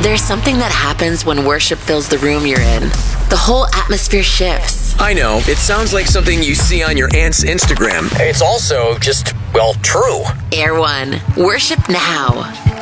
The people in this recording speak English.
There's something that happens when worship fills the room you're in. The whole atmosphere shifts. I know, it sounds like something you see on your aunt's Instagram. It's also just, well, true. Air One. Worship now.